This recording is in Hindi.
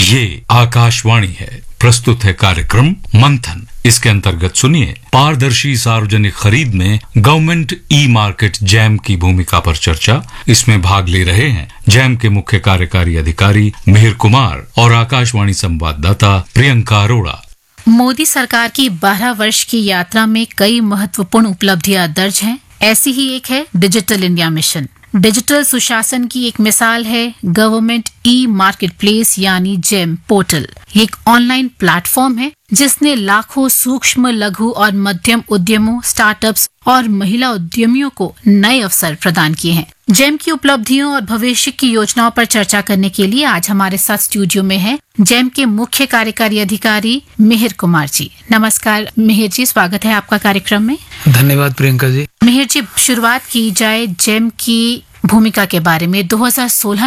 ये आकाशवाणी है। प्रस्तुत है कार्यक्रम मंथन। इसके अंतर्गत सुनिए पारदर्शी सार्वजनिक खरीद में गवर्नमेंट ई मार्केट जैम की भूमिका पर चर्चा। इसमें भाग ले रहे हैं जैम के मुख्य कार्यकारी अधिकारी मिहिर कुमार और आकाशवाणी संवाददाता प्रियंका अरोड़ा। मोदी सरकार की 12 वर्ष की यात्रा में कई महत्वपूर्ण उपलब्धियां दर्ज हैं। ऐसी ही एक है डिजिटल इंडिया मिशन। डिजिटल सुशासन की एक मिसाल है गवर्नमेंट ई मार्केट प्लेस यानी जेम पोर्टल। ये एक ऑनलाइन प्लेटफॉर्म है जिसने लाखों सूक्ष्म, लघु और मध्यम उद्यमों, स्टार्टअप्स और महिला उद्यमियों को नए अवसर प्रदान किए हैं। जेम की उपलब्धियों और भविष्य की योजनाओं पर चर्चा करने के लिए आज हमारे साथ स्टूडियो में है जेम के मुख्य कार्यकारी अधिकारी मिहिर कुमार जी। नमस्कार मिहिर जी, स्वागत है आपका कार्यक्रम में। धन्यवाद प्रियंका जी। मिहिर जी, शुरुआत की जाए जेम की भूमिका के बारे में। 2016